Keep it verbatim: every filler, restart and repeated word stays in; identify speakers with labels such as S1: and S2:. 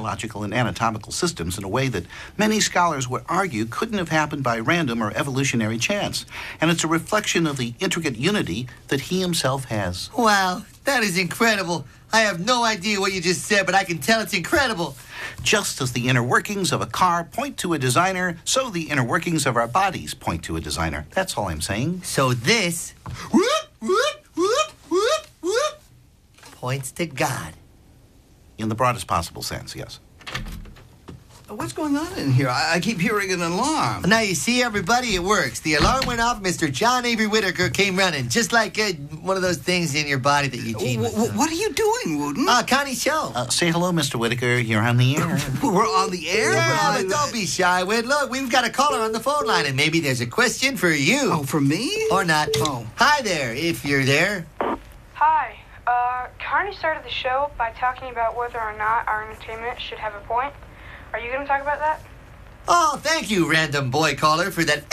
S1: biological and anatomical systems in a way that many scholars would argue couldn't have happened by random or evolutionary chance. And it's a reflection of the intricate unity that he himself has.
S2: Wow, that is incredible. I have no idea what you just said, but I can tell it's incredible.
S1: Just as the inner workings of a car point to a designer, so the inner workings of our bodies point to a designer. That's all I'm saying.
S2: So this whoop, whoop, whoop, whoop, whoop, points to God.
S1: In the broadest possible sense, yes.
S3: What's going on in here? I, I keep hearing an alarm.
S2: Now you see, everybody, it works. The alarm went off. Mister John Avery Whitaker came running, just like uh, one of those things in your body that Eugene was.
S3: W- what are you doing, Wooten?
S2: Ah, uh, Connie's show.
S1: Uh, say hello, Mister Whitaker. You're on the air.
S3: We're on the air?
S2: Yeah, but don't be shy, Whit. Look, we've got a caller on the phone line, and maybe there's a question for you.
S3: Oh, for me?
S2: Or not.
S3: Oh.
S2: Hi there, if you're there.
S4: Hi. Uh, Connie started the show by talking about whether or not our entertainment should have a point. Are you going to talk about that?
S2: Oh, thank you, random boy caller, for that